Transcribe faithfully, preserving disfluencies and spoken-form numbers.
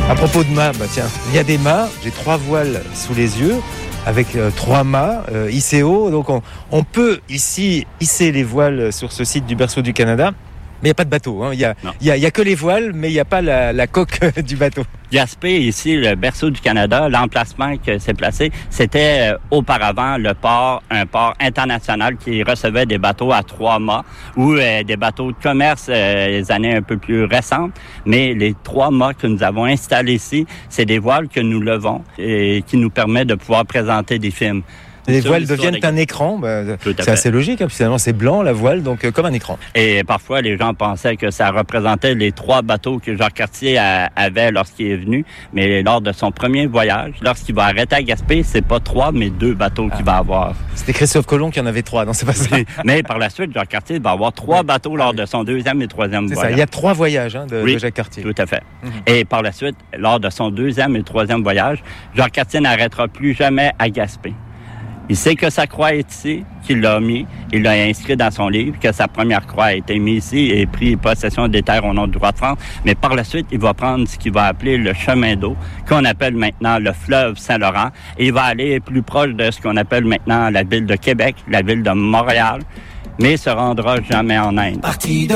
À propos de mâts, bah tiens, il y a des mâts, j'ai trois voiles sous les yeux, avec euh, trois mâts euh, hissés haut. Donc on, on peut ici hisser les voiles sur ce site du berceau du Canada. Mais il n'y a pas de bateau. Hein. Il n'y a, y a, y a que les voiles, mais il n'y a pas la, la coque du bateau. Gaspé, ici, le berceau du Canada, l'emplacement que c'est placé, c'était euh, auparavant le port, un port international qui recevait des bateaux à trois mâts ou euh, des bateaux de commerce euh, les années un peu plus récentes. Mais les trois mâts que nous avons installés ici, c'est des voiles que nous levons et qui nous permettent de pouvoir présenter des films. Les voiles deviennent un écran, bah, c'est assez logique, hein, finalement c'est blanc la voile, donc euh, comme un écran. Et parfois les gens pensaient que ça représentait les trois bateaux que Jacques Cartier a, avait lorsqu'il est venu, mais lors de son premier voyage, lorsqu'il va arrêter à Gaspé, c'est pas trois, mais deux bateaux ah. qu'il va avoir. C'était Christophe Colomb qui en avait trois, non c'est pas ça. Mais par la suite, Jacques Cartier va avoir trois oui. bateaux lors de son deuxième et troisième c'est voyage. Ça. Il y a trois voyages hein, de, oui, de Jacques Cartier. Tout à fait. Mm-hmm. Et par la suite, lors de son deuxième et troisième voyage, Jacques Cartier n'arrêtera plus jamais à Gaspé. Il sait que sa croix est ici, qu'il l'a mis, il l'a inscrit dans son livre, que sa première croix a été mise ici et pris possession des terres au nom du roi de France. Mais par la suite, il va prendre ce qu'il va appeler le chemin d'eau, qu'on appelle maintenant le fleuve Saint-Laurent, et il va aller plus proche de ce qu'on appelle maintenant la ville de Québec, la ville de Montréal, mais il se rendra jamais en Inde.